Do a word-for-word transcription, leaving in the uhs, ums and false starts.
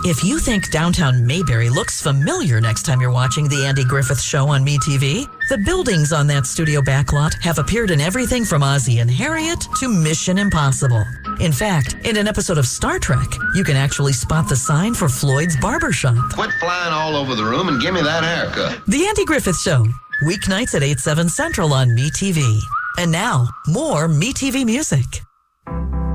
If you think downtown Mayberry looks familiar next time you're watching The Andy Griffith Show on MeTV, the buildings on that studio backlot have appeared in everything from Ozzie and Harriet to Mission Impossible. In fact, in an episode of Star Trek, you can actually spot the sign for Floyd's Barbershop. Quit flying all over the room and give me that haircut. The Andy Griffith Show, weeknights at eight, seven Central on MeTV. And now, more MeTV music.